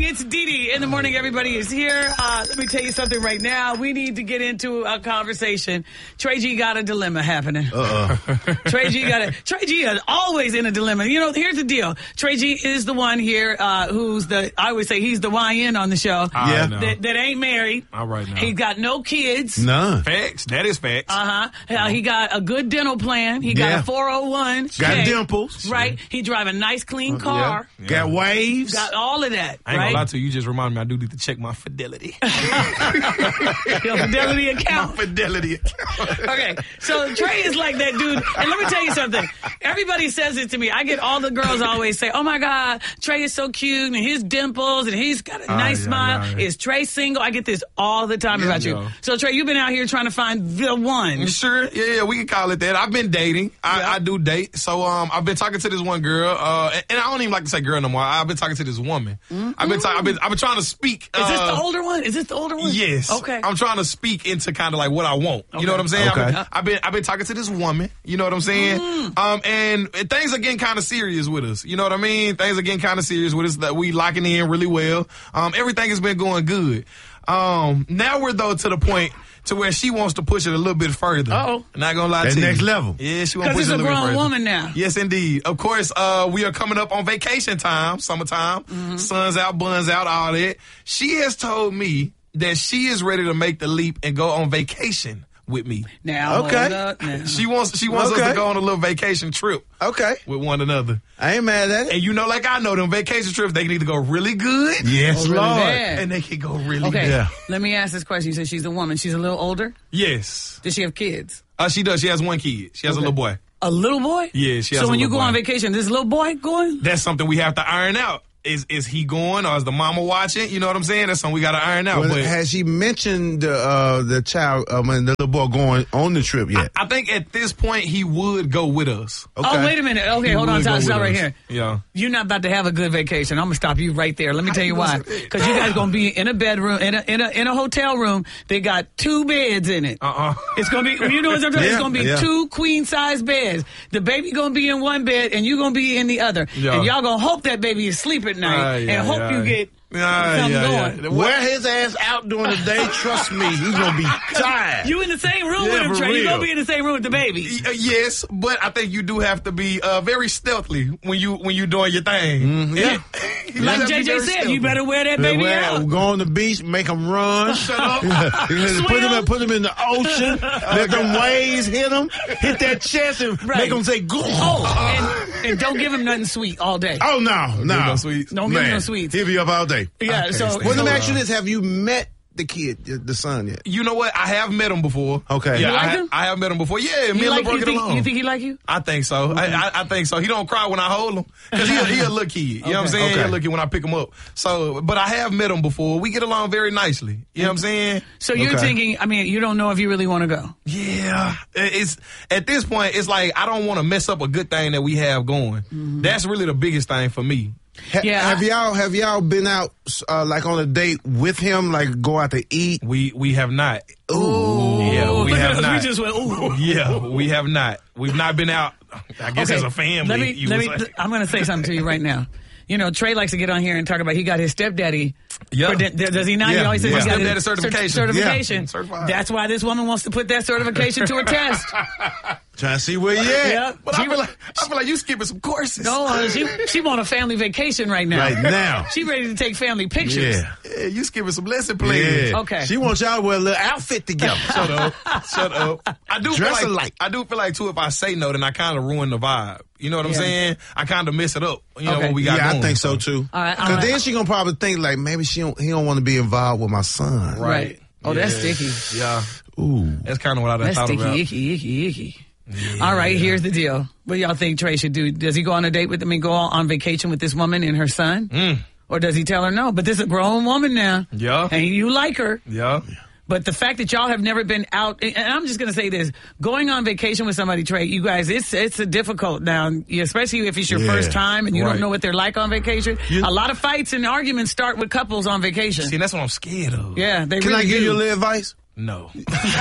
It's Dee Dee in the morning. Everybody is here. Let me tell you something right now. We need to get into a conversation. Trey G got a dilemma happening. Trey G is always in a dilemma. You know, here's the deal. Trey G is the one here who's I always say he's the YN on the show. That ain't married. All right now. He's got no kids. None. Facts. That is facts. He got a good dental plan. He got a 401. Got dimples. Right. He drive a nice, clean car. Yeah. Got waves. Got all of that. I ain't gonna lie to you. You just remind me I do need to check my fidelity. Your fidelity account. My fidelity account. Okay, so Trey is like that dude. And let me tell you something. Everybody says it to me. I get all the girls always say, oh my God, Trey is so cute and his dimples and he's got a nice smile. Yeah. Is Trey single? I get this all the time about you. So Trey, you've been out here trying to find the one. Sure. Yeah, we can call it that. I've been dating. I do date. So I've been talking to this one girl, and I don't even like to say girl no more. I've been talking to this woman. Mm-hmm. I've been trying to speak. Is this the older one? Yes. Okay. I'm trying to speak into kind of like what I want. Okay. You know what I'm saying? Okay. I've been talking to this woman. You know what I'm saying? And things are getting kind of serious with us. You know what I mean? Things are getting kind of serious with us. That we locking in really well. Everything has been going good. Now we're though to the point to where she wants to push it a little bit further. Not gonna lie to you. Next level. Yeah, she wants to push it a little bit further. Because she's a grown woman now. Yes, indeed. Of course, we are coming up on vacation time, summertime. Mm-hmm. Sun's out, buns out, all that. She has told me that she is ready to make the leap and go on vacation with me. Now, She wants us to go on a little vacation trip. Okay. With one another. I ain't mad at it. And you know, like I know, them vacation trips, they can either go really good. Yes, really Lord. bad. And they can go really okay. good. Let me ask this question. You said she's a woman. She's a little older? Yes. Does she have kids? She does. She has one kid. She has a little boy. A little boy? Yeah, she has a little boy. So when you go on vacation, this little boy going? That's something we have to iron out. Is he going or is the mama watching? You know what I'm saying? That's something we got to iron out. But has she mentioned the child, the little boy going on the trip yet? I think at this point he would go with us. Okay. Oh, wait a minute. Okay, hold on. Stop right here. Yeah. You're not about to have a good vacation. I'm going to stop you right there. Let me tell you why. Because you guys going to be in a bedroom, in a hotel room. They got 2 beds in it. It's going to be, you know what I'm saying? It's going to be 2 queen-size beds. The baby going to be in one bed and you going to be in the other. Yeah. And y'all going to hope that baby is sleeping at night and hope you get something going. Wear his ass out during the day. Trust me, he's going to be tired. You in the same room with him, Trey. You're going to be in the same room with the baby. Yes, but I think you do have to be very stealthily when you doing your thing. Mm-hmm. Yeah. Like JJ said, you better wear that baby out. Go on the beach, make him run. Shut up. Put him in the ocean. Let them waves hit him. Hit that chest and make him say, go. And don't give him nothing sweet all day. Oh, no. No sweets. Don't give him no sweets. He'll be up all day. Yeah, okay. So let me ask you this. Have you met the kid, the son yet? You know what? I have met him before. Okay. Yeah, you like him? I have met him before. Yeah, me and LeBron get along. You think he like you? I think so. Okay. I think so. He don't cry when I hold him. Because he a little kid. You know what I'm saying? He a little kid when I pick him up. So, but I have met him before. We get along very nicely. You know what I'm saying? So you're thinking, I mean, you don't know if you really want to go. Yeah. It's at this point, it's like I don't want to mess up a good thing that we have going. Mm-hmm. That's really the biggest thing for me. Have y'all been out like on a date with him, like go out to eat? We have not. Ooh. Yeah, we have not. We just went, ooh. Yeah, we have not. We've not been out, I guess, as a family. I'm going to say something to you right now. You know, Trey likes to get on here and talk about he got his stepdaddy. Yeah. Does he not? Yeah. He always says his he got stepdaddy certification. Yeah. That's why this woman wants to put that certification to a test. Trying to see where you at. Yeah. But I feel like you skipping some courses. No, she want a family vacation right now. Right now. She ready to take family pictures. Yeah, you skipping some lesson plans. Yeah. Okay. She wants y'all to wear a little outfit together. Shut up. I do feel like too, if I say no, then I kind of ruin the vibe. You know what I'm saying? I kind of mess it up. You know what we got going. I think so too. All right. Because then she gonna probably think like maybe he don't want to be involved with my son. Right. Oh, that's sticky. Yeah. Ooh. That's kind of what I thought about. That's sticky, icky. Yeah. All right, here's the deal. What do y'all think Trey should do? Does he go on a date with them and go on vacation with this woman and her son? Or does he tell her no? But this is a grown woman now. Yeah. And you like her. Yeah. But the fact that y'all have never been out, and I'm just going to say this, going on vacation with somebody, Trey, you guys, it's a difficult now, especially if it's your first time and you don't know what they're like on vacation. A lot of fights and arguments start with couples on vacation. See, that's what I'm scared of. Yeah, they Can really I give do. you a little advice? No.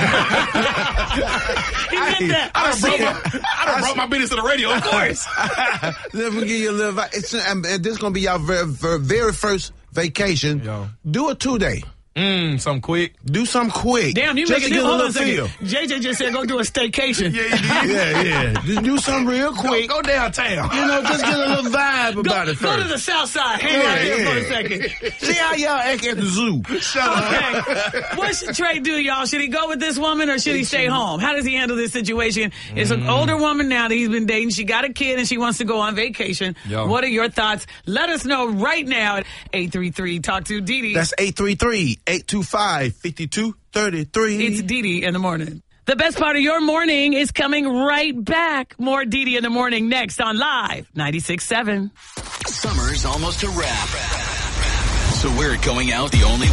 I done brought my business to the radio, of course. Let me give you a little advice. This is going to be your very first vacation, do a 2-day. Something quick. Do something quick. Damn, you just making to get a hold on little a second. feel. JJ just said go do a staycation. Yeah, he did. Yeah. Just do something real quick. Go downtown. You know, just get a little vibe about it first. Go to the south side. Hang out here for a second. See how y'all act at the zoo. Shut up. Okay. What should Trey do, y'all? Should he go with this woman or should he stay home? How does he handle this situation? It's an older woman now that he's been dating. She got a kid and she wants to go on vacation. What are your thoughts? Let us know right now at 833 Talk to Didi. That's 833-825-5233. It's Didi in the morning. The best part of your morning is coming right back. More Didi in the morning next on Live 96.7. Summer's almost a wrap. So we're going out the only